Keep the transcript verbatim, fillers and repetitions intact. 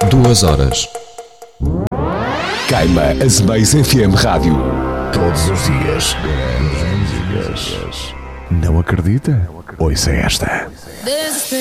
Duas horas. Queima a Zemeis F M Rádio. Todos os dias. Não acredita? Ouça esta.